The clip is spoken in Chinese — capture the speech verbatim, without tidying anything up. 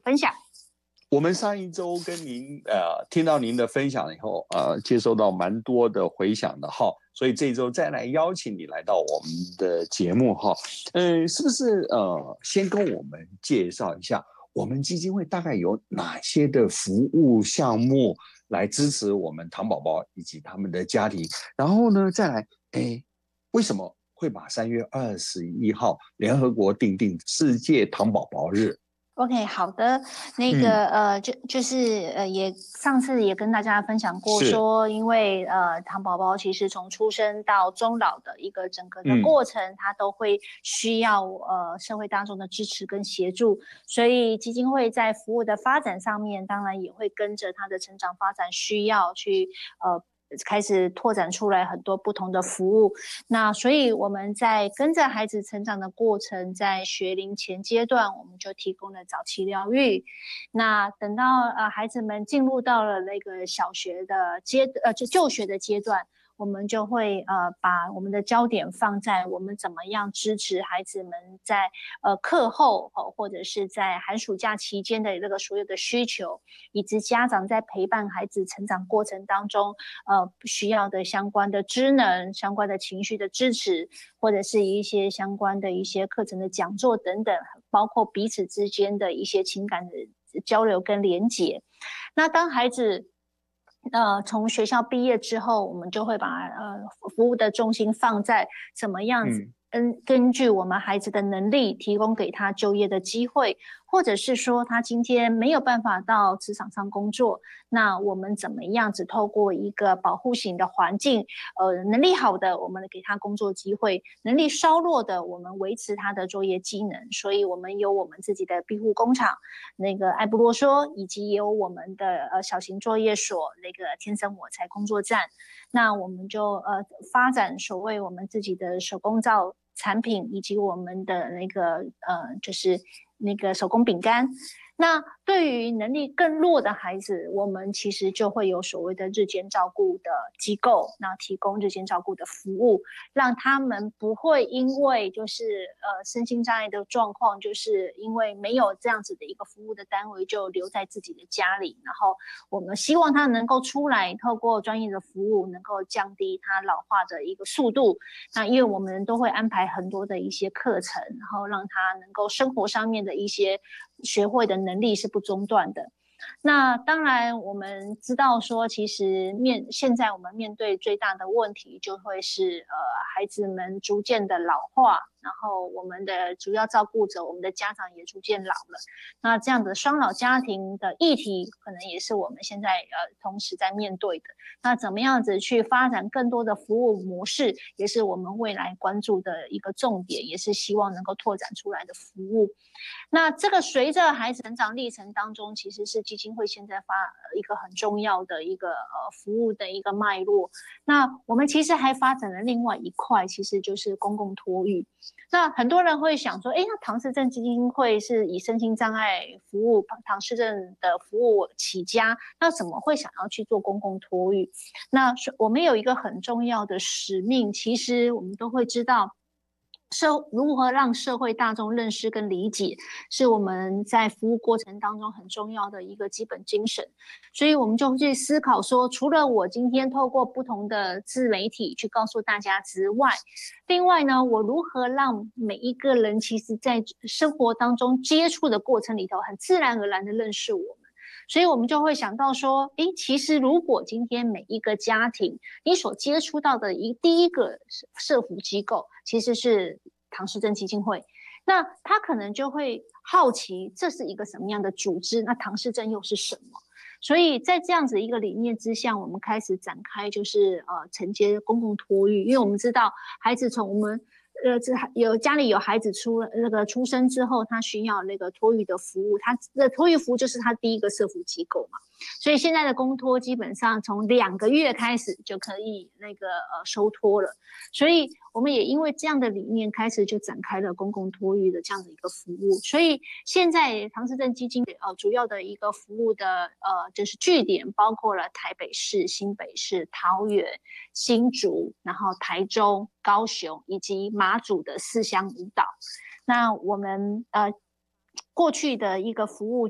分享。 我们上一周跟您呃听到您的分享以后，呃，接收到蛮多的回响的哈，所以这一周再来邀请你来到我们的节目哈，嗯、呃，是不是呃先跟我们介绍一下我们基金会大概有哪些的服务项目来支持我们糖宝宝以及他们的家庭，然后呢再来，哎，为什么会把三月二十一号联合国定定世界糖宝宝日 ？OK， 好的，那个、嗯、呃，就就是呃，也上次也跟大家分享过说，因为呃，糖宝宝其实从出生到终老的一个整个的过程，嗯、它都会需要呃社会大众的支持跟协助，所以基金会在服务的发展上面，当然也会跟着它的成长发展需要去呃。开始拓展出来很多不同的服务，那所以我们在跟着孩子成长的过程，在学龄前阶段，我们就提供了早期疗愈。那等到呃孩子们进入到了那个小学的阶呃就就学的阶段，我们就会呃把我们的焦点放在我们怎么样支持孩子们在呃课后、哦、或者是在寒暑假期间的那个所有的需求，以及家长在陪伴孩子成长过程当中呃需要的相关的知能、相关的情绪的支持，或者是一些相关的一些课程的讲座等等，包括彼此之间的一些情感的交流跟连结。那当孩子呃，从学校毕业之后，我们就会把呃服务的重心放在怎么样子，嗯，根据我们孩子的能力，提供给他就业的机会，或者是说他今天没有办法到职场上工作，那我们怎么样子透过一个保护型的环境，呃，能力好的我们给他工作机会，能力稍弱的我们维持他的作业技能，所以我们有我们自己的庇护工厂，那个爱不啰嗦，以及有我们的呃小型作业所，那个天生我材工作站，那我们就呃发展所谓我们自己的手工皂产品，以及我们的那个呃就是那个手工饼干。那对于能力更弱的孩子，我们其实就会有所谓的日间照顾的机构，那提供日间照顾的服务，让他们不会因为就是呃身心障碍的状况，就是因为没有这样子的一个服务的单位，就留在自己的家里。然后我们希望他能够出来，透过专业的服务，能够降低他老化的一个速度。那因为我们都会安排很多的一些课程，然后让他能够生活上面的一些学会的能力是不中断的。那当然我们知道说，其实面现在我们面对最大的问题就会是呃孩子们逐渐的老化，然后我们的主要照顾者，我们的家长也逐渐老了。那这样的双老家庭的议题，可能也是我们现在呃同时在面对的。那怎么样子去发展更多的服务模式，也是我们未来关注的一个重点，也是希望能够拓展出来的服务。那这个随着孩子成长历程当中，其实是基金会现在发一个很重要的一个呃服务的一个脉络。那我们其实还发展了另外一块，其实就是公共托育。那很多人会想说，哎，那唐氏症基金会是以身心障碍服务、唐氏症的服务起家，那怎么会想要去做公共托育？那我们有一个很重要的使命，其实我们都会知道。社如何让社会大众认识跟理解，是我们在服务过程当中很重要的一个基本精神。所以我们就去思考说，除了我今天透过不同的自媒体去告诉大家之外，另外呢，我如何让每一个人其实在生活当中接触的过程里头，很自然而然的认识我们。所以我们就会想到说，诶，其实如果今天每一个家庭你所接触到的一第一个社福机构其实是唐氏症基金会，那他可能就会好奇这是一个什么样的组织，那唐氏症又是什么？所以在这样子一个理念之下，我们开始展开就是呃承接公共托育，因为我们知道孩子从我们呃，这有家里有孩子出那个出生之后，他需要那个托育的服务，他的托育服务就是他第一个社福机构嘛，所以现在的公托基本上从两个月开始就可以那个呃收托了，所以我们也因为这样的理念开始就展开了公共托育的这样的一个服务，所以现在唐氏症基金呃主要的一个服务的呃就是据点包括了台北市、新北市、桃园、新竹，然后台中、高雄以及马祖的四乡五岛。那我们呃过去的一个服务